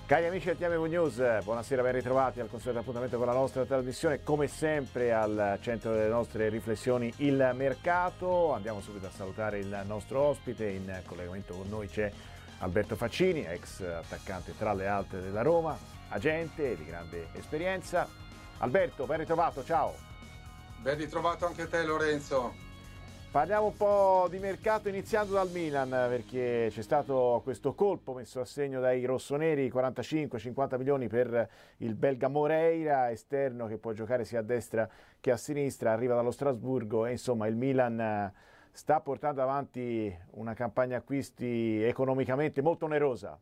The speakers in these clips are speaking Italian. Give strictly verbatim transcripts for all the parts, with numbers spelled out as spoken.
Cari amici del T M V News, buonasera, ben ritrovati al consueto appuntamento con la nostra trasmissione. Come sempre al centro delle nostre riflessioni il mercato. Andiamo subito a salutare il nostro ospite. In collegamento con noi c'è Alberto Faccini, ex attaccante tra le altre della Roma, agente di grande esperienza. Alberto, ben ritrovato, ciao. Ben ritrovato anche te, Lorenzo. Parliamo un po' di mercato iniziando dal Milan, perché c'è stato questo colpo messo a segno dai rossoneri, quarantacinque cinquanta milioni per il belga Moreira, esterno che può giocare sia a destra che a sinistra, arriva dallo Strasburgo e insomma il Milan sta portando avanti una campagna acquisti economicamente molto onerosa.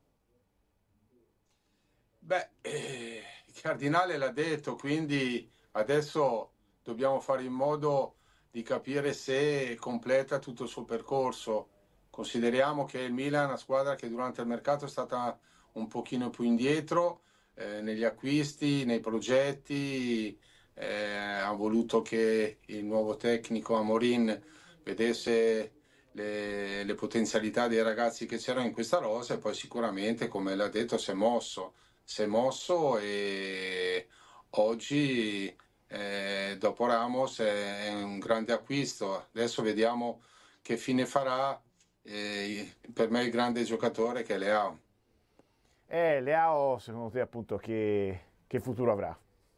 Beh, eh, il Cardinale l'ha detto, quindi adesso dobbiamo fare in modo di capire se completa tutto il suo percorso. Consideriamo che il Milan è una squadra che durante il mercato è stata un pochino più indietro eh, negli acquisti, nei progetti, eh, ha voluto che il nuovo tecnico Amorin vedesse le, le potenzialità dei ragazzi che c'erano in questa rosa e poi sicuramente, come l'ha detto, si è mosso, si è mosso e oggi eh, dopo Ramos è un grande acquisto. Adesso vediamo che fine farà. Eh, per me il grande giocatore che è Leao. Eh, Leao, secondo te appunto che, che futuro avrà?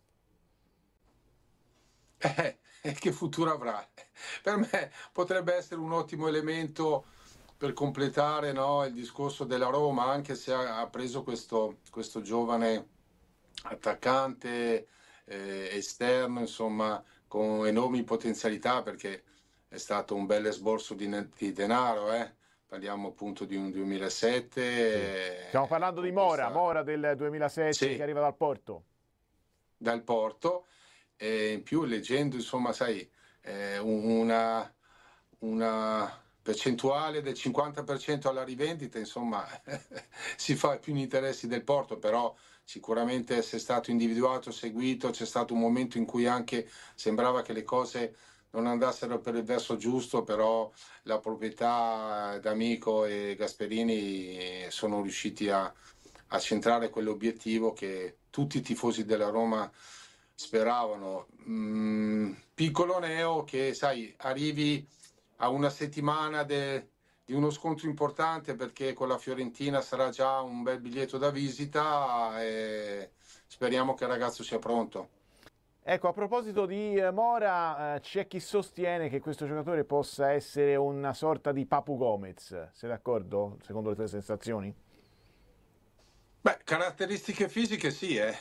Eh, che futuro avrà? Per me potrebbe essere un ottimo elemento per completare, no, il discorso della Roma, anche se ha, ha preso questo, questo giovane attaccante eh, esterno, insomma, con enormi potenzialità, perché è stato un bel esborso di, di denaro, eh. Parliamo appunto di un Sì. duemilasette Stiamo eh, parlando di con Mora, questa... Mora del duemilasette che Sì, arriva dal Porto. dal Porto, e in più leggendo, insomma, sai, eh, una, una percentuale del cinquanta per cento alla rivendita, insomma, si fa più gli interessi del Porto, però sicuramente se è stato individuato, seguito, c'è stato un momento in cui anche sembrava che le cose non andassero per il verso giusto, però la proprietà d'Amico e Gasperini sono riusciti a, a centrare quell'obiettivo che tutti i tifosi della Roma speravano. Mm, piccolo neo che, sai, arrivi a una settimana de- di uno scontro importante, perché con la Fiorentina sarà già un bel biglietto da visita e speriamo che il ragazzo sia pronto. Ecco, a proposito di eh, Mora, eh, c'è chi sostiene che questo giocatore possa essere una sorta di Papu Gomez. Sei d'accordo, secondo le tue sensazioni? Beh, caratteristiche fisiche sì, eh.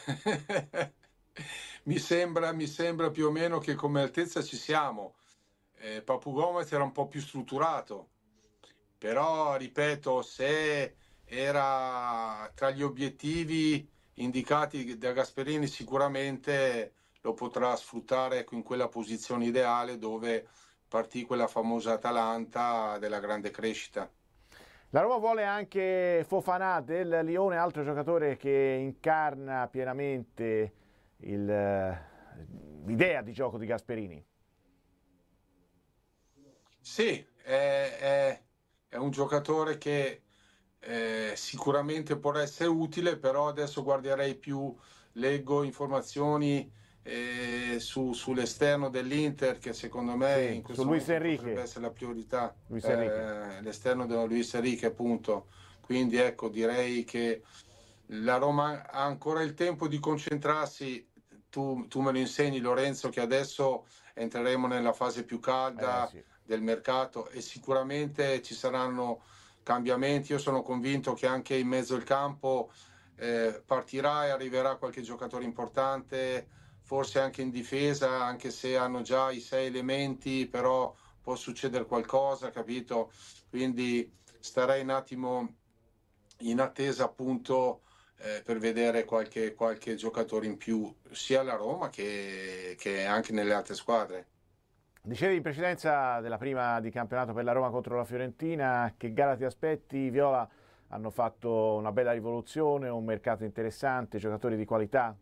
Mi sembra, mi sembra più o meno che come altezza ci siamo. Eh, Papu Gomez era un po' più strutturato, però ripeto, se era tra gli obiettivi indicati da Gasperini, sicuramente lo potrà sfruttare, ecco, in quella posizione ideale dove partì quella famosa Atalanta della grande crescita. La Roma vuole anche Fofana del Lione, altro giocatore che incarna pienamente il, eh, l'idea di gioco di Gasperini. Sì, è, è- è un giocatore che eh, sicuramente può essere utile, però adesso guarderei più, leggo informazioni eh, su- sull'esterno dell'Inter, che secondo me Sì, in su questo Luis momento potrebbe Enrique. essere la priorità, Luis Enrique. eh, l'esterno dello Luis Enrique, appunto. Quindi ecco, direi che la Roma ha ancora il tempo di concentrarsi. Tu, tu me lo insegni, Lorenzo, che adesso entreremo nella fase più Eh calda sì. del mercato e sicuramente ci saranno cambiamenti. Io sono convinto che anche in mezzo al campo eh, partirà e arriverà qualche giocatore importante, forse anche in difesa, anche se hanno già i sei elementi, però può succedere qualcosa, capito? Quindi starei un attimo in attesa, appunto, eh, per vedere qualche, qualche giocatore in più sia alla Roma che, che anche nelle altre squadre. Dicevi in precedenza della prima di campionato per la Roma contro la Fiorentina, che gara ti aspetti? I Viola hanno fatto una bella rivoluzione, un mercato interessante, giocatori di qualità.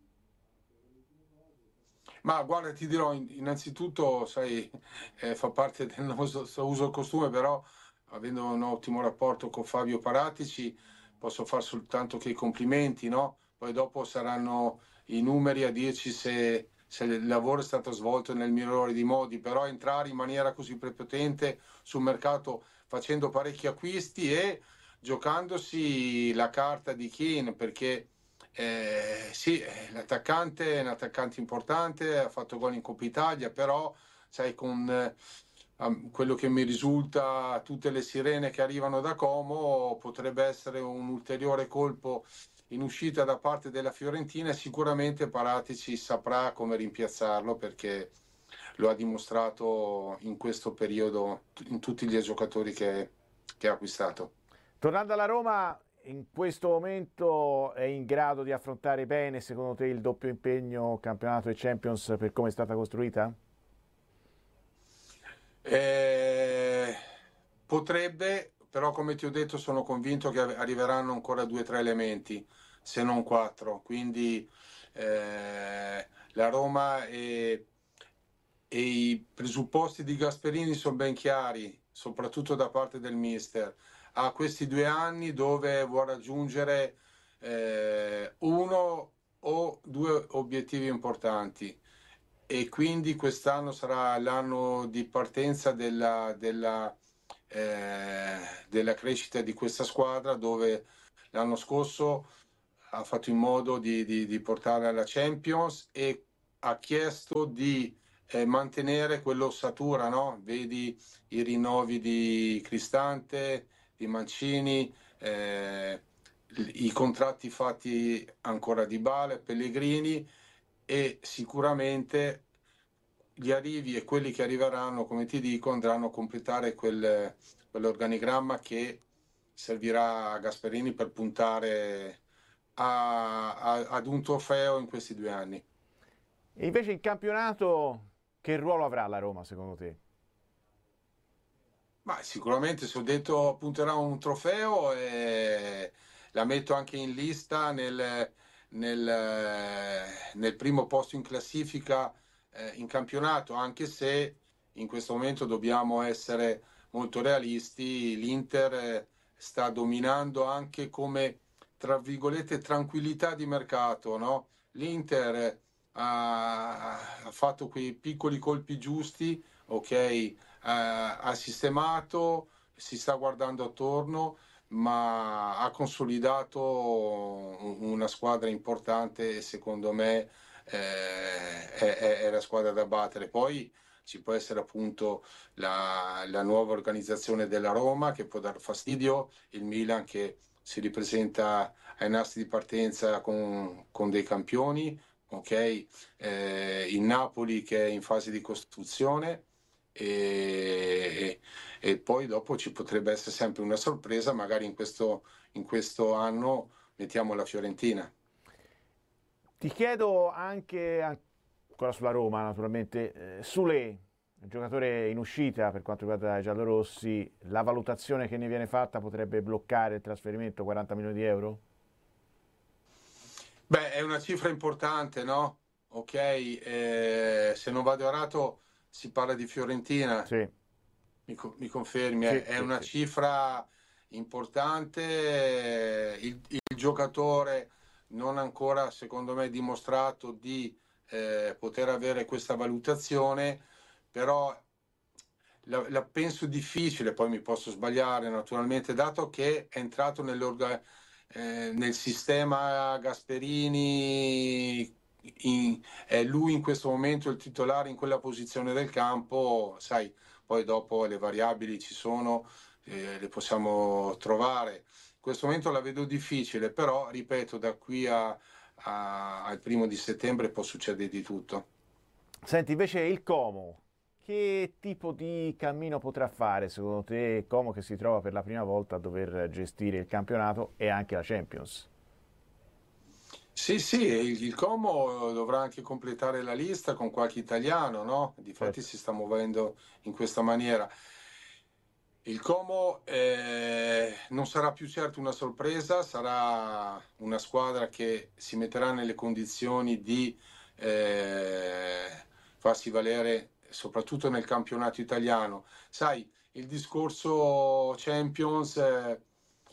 Ma guarda, ti dirò, in- innanzitutto, sai, eh, fa parte del nostro uso e costume, però avendo un ottimo rapporto con Fabio Paratici, posso fare soltanto che i complimenti, no? Poi dopo saranno i numeri a dirci se, se il lavoro è stato svolto nel migliore dei modi, però entrare in maniera così prepotente sul mercato facendo parecchi acquisti e giocandosi la carta di Keane, perché eh, sì, l'attaccante è un attaccante importante, ha fatto gol in Coppa Italia, però sai, con eh, quello che mi risulta, tutte le sirene che arrivano da Como, potrebbe essere un ulteriore colpo in uscita da parte della Fiorentina e sicuramente Paratici saprà come rimpiazzarlo, perché lo ha dimostrato in questo periodo in tutti gli giocatori che, che ha acquistato. Tornando alla Roma, in questo momento è in grado di affrontare bene, secondo te, il doppio impegno campionato e Champions per come è stata costruita? Eh, potrebbe, però come ti ho detto sono convinto che arriveranno ancora due o tre elementi, se non quattro. Quindi eh, la Roma e, e i presupposti di Gasperini sono ben chiari, soprattutto da parte del mister. Ha questi due anni dove vuole raggiungere eh, uno o due obiettivi importanti e quindi quest'anno sarà l'anno di partenza della, della, eh, della crescita di questa squadra, dove l'anno scorso ha fatto in modo di, di, di portare alla Champions e ha chiesto di eh, mantenere quell'ossatura, no? Vedi i rinnovi di Cristante, di Mancini, eh, i contratti fatti ancora di Bale, Pellegrini, e sicuramente gli arrivi e quelli che arriveranno, come ti dico, andranno a completare quel, quell'organigramma che servirà a Gasperini per puntare a, a, ad un trofeo in questi due anni. E invece in campionato che ruolo avrà la Roma secondo te? Ma sicuramente se ho detto punterà a un trofeo e la metto anche in lista nel, nel, nel primo posto in classifica eh, in campionato, anche se in questo momento dobbiamo essere molto realisti, l'Inter eh, sta dominando anche come, tra virgolette, tranquillità di mercato, no? L'Inter eh, ha, ha fatto quei piccoli colpi giusti, ok? Eh, ha sistemato, si sta guardando attorno, ma ha consolidato una squadra importante e secondo me eh, è, è la squadra da battere. Poi ci può essere appunto la, la nuova organizzazione della Roma che può dar fastidio, il Milan che si ripresenta ai nastri di partenza con, con dei campioni, ok? Eh, il Napoli che è in fase di costruzione e, e poi dopo ci potrebbe essere sempre una sorpresa, magari in questo, in questo anno mettiamo la Fiorentina. Ti chiedo anche, ancora sulla Roma naturalmente, eh, Sule, un giocatore in uscita per quanto riguarda i giallorossi, la valutazione che ne viene fatta potrebbe bloccare il trasferimento quaranta milioni di euro? Beh, è una cifra importante, no? Ok, eh, se non vado errato si parla di Fiorentina, Sì, mi, co- mi confermi, sì, è è sì, una sì. cifra importante, eh, il, il giocatore non ha ancora, secondo me, dimostrato di eh, poter avere questa valutazione, però la, la penso difficile, poi mi posso sbagliare naturalmente, dato che è entrato nell'orga- eh, nel sistema Gasperini, in- è lui in questo momento il titolare in quella posizione del campo, sai, poi dopo le variabili ci sono, eh, le possiamo trovare. In questo momento la vedo difficile, però ripeto, da qui a- a- al primo di settembre può succedere di tutto. Senti, invece il Como, che tipo di cammino potrà fare secondo te Como che si trova per la prima volta a dover gestire il campionato e anche la Champions? Sì, sì, il, il Como dovrà anche completare la lista con qualche italiano, no? Difatti Certo. si sta muovendo in questa maniera. Il Como eh, non sarà più certo una sorpresa, sarà una squadra che si metterà nelle condizioni di eh, farsi valere soprattutto nel campionato italiano. Sai, il discorso Champions eh,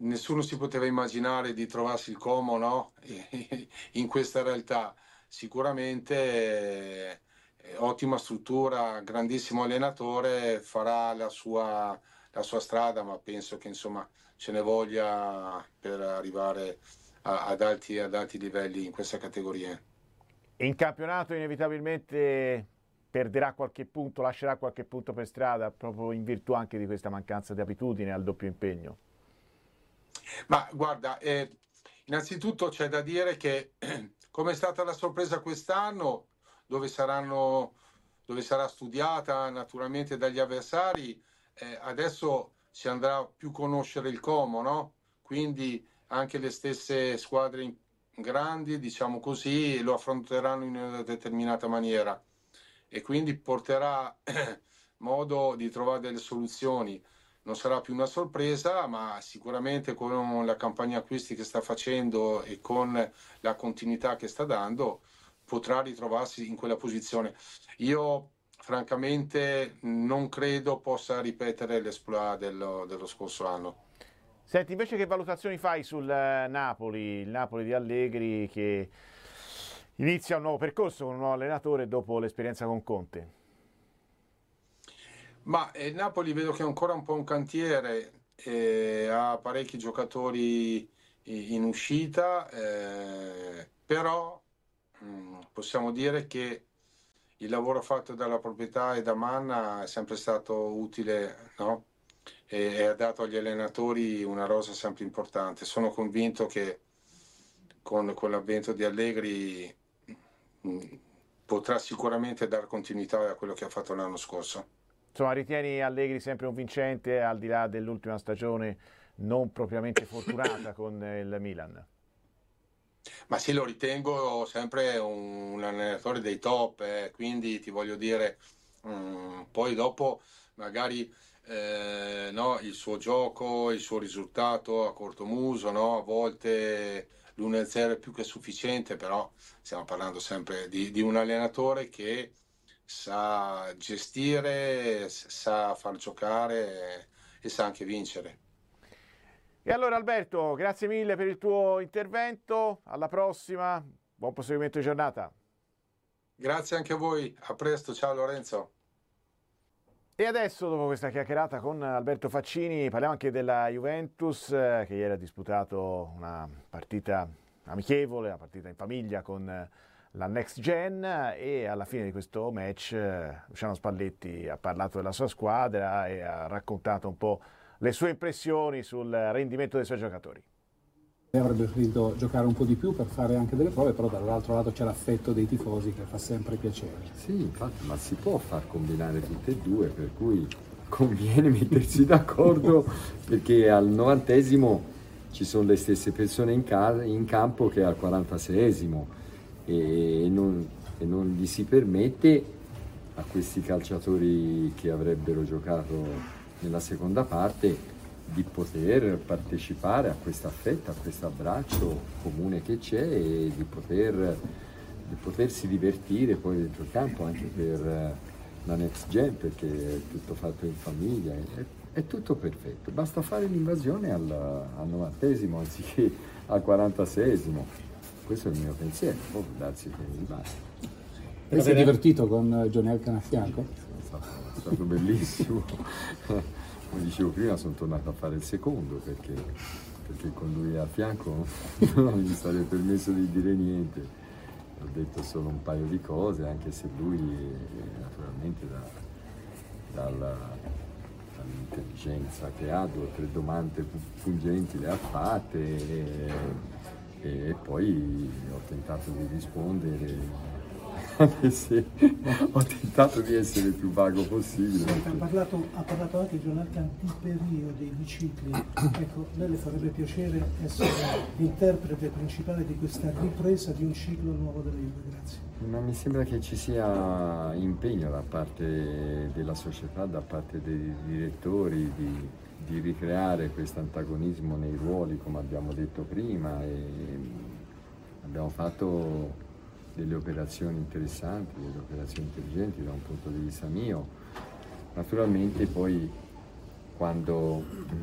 nessuno si poteva immaginare di trovarsi il Como, no? In questa realtà. Sicuramente eh, ottima struttura, grandissimo allenatore, farà la sua, la sua strada, ma penso che insomma ce ne voglia per arrivare a, ad alti, ad alti livelli in questa categoria. In campionato inevitabilmente perderà qualche punto, lascerà qualche punto per strada, proprio in virtù anche di questa mancanza di abitudine al doppio impegno. Ma guarda, eh, innanzitutto c'è da dire che come è stata la sorpresa quest'anno, dove saranno, dove sarà studiata naturalmente dagli avversari, eh, adesso si andrà più a conoscere il Como, no? Quindi anche le stesse squadre grandi, diciamo così, lo affronteranno in una determinata maniera e quindi porterà modo di trovare delle soluzioni. Non sarà più una sorpresa, ma sicuramente con la campagna acquisti che sta facendo e con la continuità che sta dando potrà ritrovarsi in quella posizione. Io francamente non credo possa ripetere l'esploit dello, dello scorso anno. Senti, invece che valutazioni fai sul Napoli, il Napoli di Allegri che inizia un nuovo percorso con un nuovo allenatore dopo l'esperienza con Conte? Ma il Napoli vedo che è ancora un po' un cantiere, eh, ha parecchi giocatori in uscita, eh, però mh, possiamo dire che il lavoro fatto dalla proprietà e da Manna è sempre stato utile, no? E, e ha dato agli allenatori una rosa sempre importante. Sono convinto che con, con l'avvento di Allegri mh, potrà sicuramente dare continuità a quello che ha fatto l'anno scorso. Insomma, ritieni Allegri sempre un vincente, al di là dell'ultima stagione non propriamente fortunata con il Milan? Ma sì, lo ritengo sempre un, un allenatore dei top, eh, quindi ti voglio dire, um, poi dopo magari eh, no, il suo gioco, il suo risultato a corto muso, no? A volte l'uno a zero è più che sufficiente, però stiamo parlando sempre di, di un allenatore che sa gestire, sa far giocare e sa anche vincere. E allora Alberto, grazie mille per il tuo intervento, alla prossima, buon proseguimento di giornata. Grazie anche a voi, a presto, ciao Lorenzo. E adesso, dopo questa chiacchierata con Alberto Faccini, parliamo anche della Juventus, eh, che ieri ha disputato una partita amichevole, una partita in famiglia con la Next Gen, e alla fine di questo match eh, Luciano Spalletti ha parlato della sua squadra e ha raccontato un po' le sue impressioni sul rendimento dei suoi giocatori. Avrebbe preferito giocare un po' di più per fare anche delle prove, però dall'altro lato c'è l'affetto dei tifosi che fa sempre piacere. Sì, infatti, ma si può far combinare tutte e due, per cui conviene mettersi d'accordo, perché al novantesimo ci sono le stesse persone in, ca- in campo che al quarantaseiesimo e non, e non gli si permette a questi calciatori che avrebbero giocato nella seconda parte di poter partecipare a questo affetto, a questo abbraccio comune che c'è e di, poter, di potersi divertire poi dentro il campo anche per la Next Gen, perché è tutto fatto in famiglia, è, è tutto perfetto, basta fare l'invasione al, al novantesimo anziché al quarantaseiesimo, questo è il mio pensiero, poi può darsi che rimane. Ti sei divertito con Johnny Elkann a fianco? È stato, è stato bellissimo. Come dicevo prima, sono tornato a fare il secondo perché, perché con lui a fianco non mi sarebbe permesso di dire niente. Ho detto solo un paio di cose, anche se lui naturalmente da, dalla, dall'intelligenza che ha, due o tre domande pungenti le ha fatte e, e poi ho tentato di rispondere. Anche se ho tentato di essere il più vago possibile. Senta, ha, parlato, ha parlato anche di un altro di periodi, di cicli. Ecco, lei le farebbe piacere essere l'interprete principale di questa ripresa di un ciclo nuovo della Juve? Grazie. Ma mi sembra che ci sia impegno da parte della società, da parte dei direttori di, di ricreare questo antagonismo nei ruoli, come abbiamo detto prima, e abbiamo fatto delle operazioni interessanti, delle operazioni intelligenti da un punto di vista mio. Naturalmente poi quando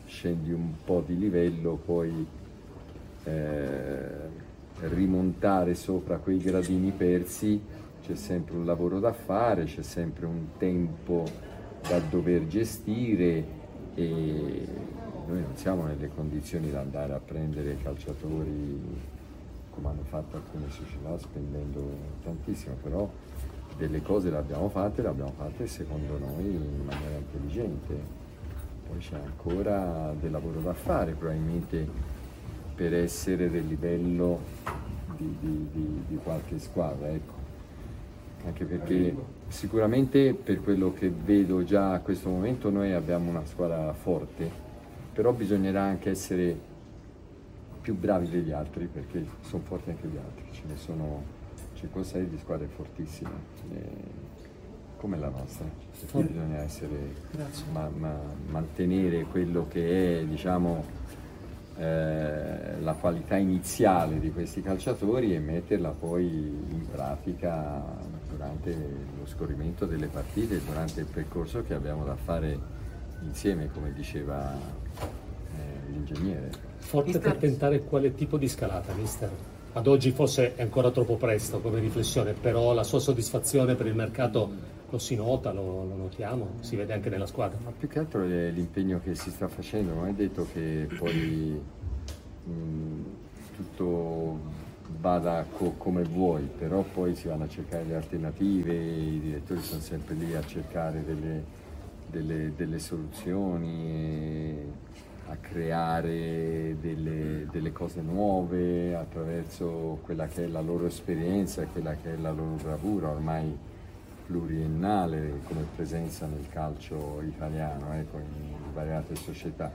scendi un po' di livello, poi eh, rimontare sopra quei gradini persi, c'è sempre un lavoro da fare, c'è sempre un tempo da dover gestire e noi non siamo nelle condizioni di andare a prendere calciatori come hanno fatto alcune società spendendo tantissimo, però delle cose le abbiamo fatte, le abbiamo fatte secondo noi in maniera intelligente. Poi c'è ancora del lavoro da fare probabilmente per essere del livello di, di, di, di qualche squadra, ecco. Anche perché sicuramente per quello che vedo già a questo momento noi abbiamo una squadra forte, però bisognerà anche essere più bravi degli altri perché sono forti anche gli altri, ce ne sono cinque sei di squadre fortissime eh, come la nostra, e poi bisogna essere, ma, ma, mantenere quello che è, diciamo, eh, la qualità iniziale di questi calciatori e metterla poi in pratica durante lo scorrimento delle partite, durante il percorso che abbiamo da fare insieme, come diceva eh, l'ingegnere. Forte per tentare quale tipo di scalata, mister? Ad oggi forse è ancora troppo presto come riflessione, però la sua soddisfazione per il mercato lo si nota, lo, lo notiamo, si vede anche nella squadra. Ma più che altro è l'impegno che si sta facendo, non è detto che poi mh, tutto vada co come vuoi, però poi si vanno a cercare le alternative, i direttori sono sempre lì a cercare delle, delle, delle soluzioni, e a creare delle, delle cose nuove attraverso quella che è la loro esperienza e quella che è la loro bravura ormai pluriennale come presenza nel calcio italiano, ecco, in variate società.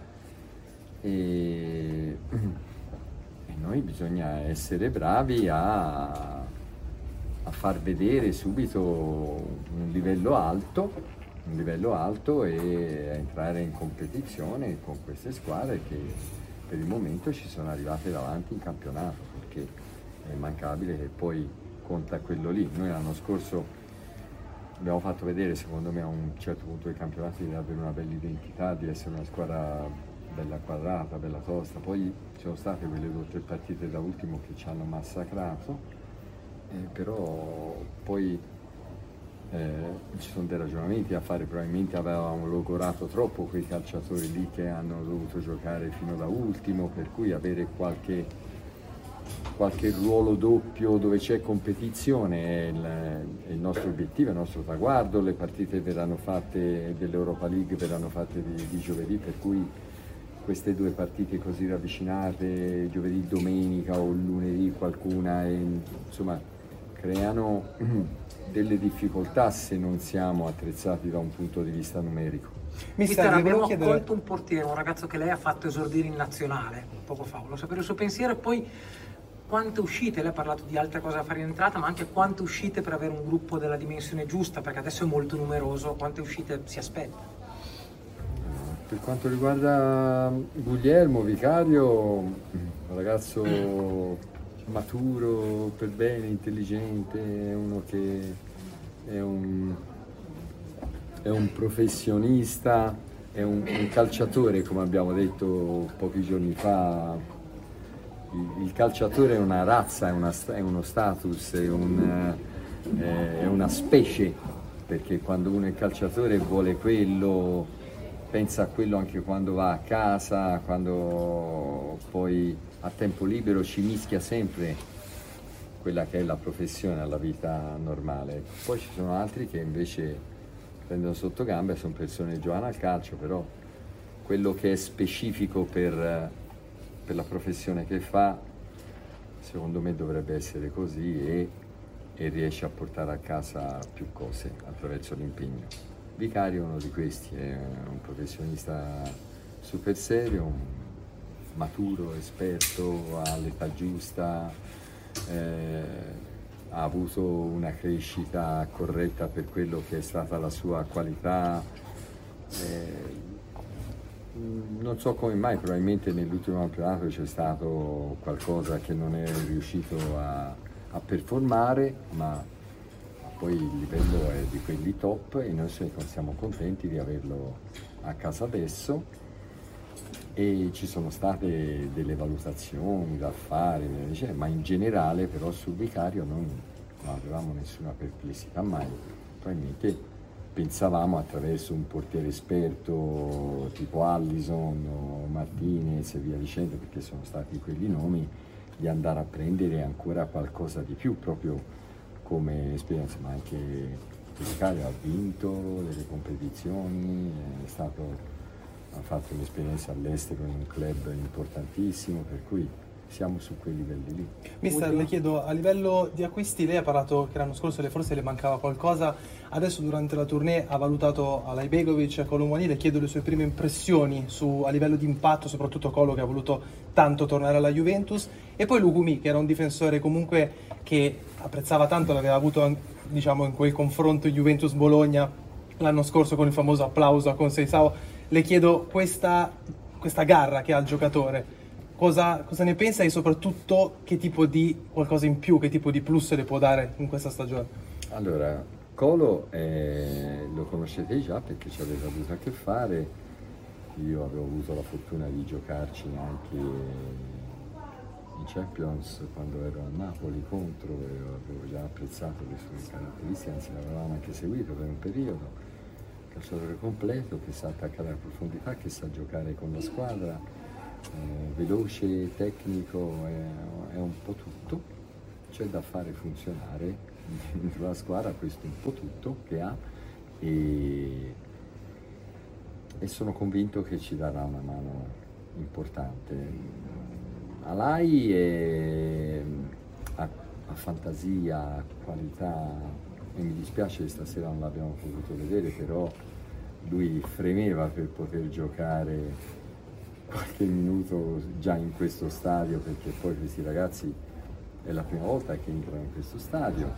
E, e noi bisogna essere bravi a, a far vedere subito un livello alto un livello alto e a entrare in competizione con queste squadre che per il momento ci sono arrivate davanti in campionato, perché è immancabile che poi conta quello lì. Noi l'anno scorso abbiamo fatto vedere, secondo me, a un certo punto del campionato di avere una bella identità, di essere una squadra bella quadrata, bella tosta. Poi ci sono state quelle due o tre partite da ultimo che ci hanno massacrato, eh, però poi Eh, ci sono dei ragionamenti da fare, probabilmente avevamo logorato troppo quei calciatori lì che hanno dovuto giocare fino da ultimo, per cui avere qualche, qualche ruolo doppio dove c'è competizione è il, è il nostro obiettivo, è il nostro traguardo. Le partite verranno fatte dell'Europa League verranno fatte di, di giovedì, per cui queste due partite così ravvicinate, giovedì, domenica o lunedì qualcuna, e, insomma creano delle difficoltà se non siamo attrezzati da un punto di vista numerico. Mister, abbiamo chiedere... accolto un portiere, un ragazzo che lei ha fatto esordire in nazionale poco fa. Volevo sapere il suo pensiero e poi quante uscite, lei ha parlato di altre cose da fare in entrata, ma anche quante uscite per avere un gruppo della dimensione giusta, perché adesso è molto numeroso, quante uscite si aspetta? Per quanto riguarda Guglielmo Vicario, un ragazzo maturo, per bene, intelligente, è uno che è un, è un professionista, è un, un calciatore, come abbiamo detto pochi giorni fa. Il, il calciatore è una razza, è, una, è uno status, è, un, è una specie, perché quando uno è calciatore vuole quello, pensa a quello anche quando va a casa, quando poi a tempo libero ci mischia sempre quella che è la professione alla vita normale. Poi ci sono altri che invece prendono sotto gambe, sono persone giovani al calcio, però quello che è specifico per, per la professione che fa, secondo me dovrebbe essere così, e, e riesce a portare a casa più cose attraverso l'impegno. Vicario è uno di questi, è un professionista super serio, un maturo, esperto, ha l'età giusta, eh, ha avuto una crescita corretta per quello che è stata la sua qualità. Eh, non so come mai, probabilmente nell'ultimo campionato c'è stato qualcosa che non è riuscito a, a performare, ma poi il livello è di quelli top e noi siamo contenti di averlo a casa adesso. e ci sono state delle valutazioni da fare, ma in generale però sul vicario non, non avevamo nessuna perplessità mai. Probabilmente pensavamo attraverso un portiere esperto tipo Allison o Martinez e via dicendo, perché sono stati quelli nomi, di andare a prendere ancora qualcosa di più proprio come esperienza, ma anche il vicario ha vinto delle competizioni, è stato... ha fatto un'esperienza all'estero in un club importantissimo, per cui siamo su quei livelli lì. Mister, le chiedo, a livello di acquisti, lei ha parlato che l'anno scorso forse le mancava qualcosa, adesso durante la tournée ha valutato Alajbegovic e Kolo Muani, le chiedo le sue prime impressioni su, a livello di impatto, soprattutto Kolo che ha voluto tanto tornare alla Juventus, e poi Lukumi che era un difensore comunque che apprezzava tanto, l'aveva avuto diciamo in quel confronto Juventus-Bologna l'anno scorso con il famoso applauso a Conceição. Le chiedo questa, questa garra che ha il giocatore, cosa, cosa ne pensa e soprattutto che tipo di qualcosa in più, che tipo di plus le può dare in questa stagione? Allora, Kolo eh, lo conoscete già perché ci aveva avuto a che fare, io avevo avuto la fortuna di giocarci anche in Champions quando ero a Napoli contro e avevo già apprezzato le sue caratteristiche, anzi l'avevamo anche seguito per un periodo. Calciatore completo che sa attaccare alla profondità, che sa giocare con la squadra, eh, veloce, tecnico, è, è un po' tutto, c'è da fare funzionare dentro la squadra questo un po' tutto che ha e, e sono convinto che ci darà una mano importante. Alai è, ha, ha fantasia, ha qualità. E mi dispiace che stasera non l'abbiamo potuto vedere, però lui fremeva per poter giocare qualche minuto già in questo stadio, perché poi questi ragazzi è la prima volta che entrano in questo stadio,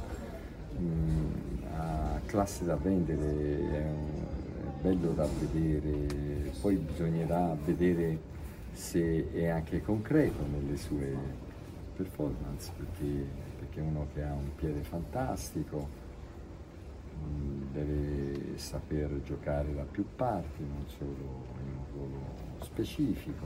mm, ha classe da vendere, è, un, è bello da vedere, poi bisognerà vedere se è anche concreto nelle sue performance, perché, perché è uno che ha un piede fantastico, deve saper giocare da più parti, non solo in un ruolo specifico,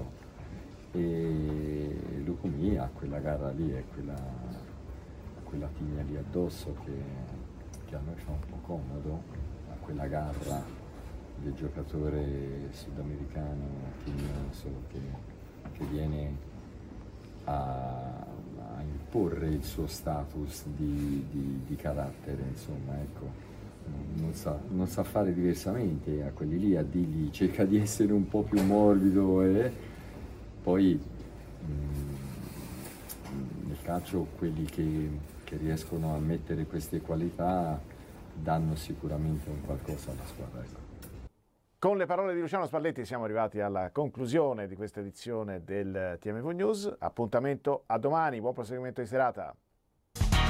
e Lukumi ha quella gara lì, è quella, quella tigna lì addosso che, che a noi fa un po' comodo, ha quella garra del giocatore sudamericano, solo che, che viene a, a imporre il suo status di, di, di carattere, insomma, ecco. Non sa, non sa fare diversamente a quelli lì, a dirgli cerca di essere un po' più morbido e poi mh, nel calcio quelli che, che riescono a mettere queste qualità danno sicuramente un qualcosa alla squadra. Con le parole di Luciano Spalletti siamo arrivati alla conclusione di questa edizione del T M V News, appuntamento a domani, buon proseguimento di serata.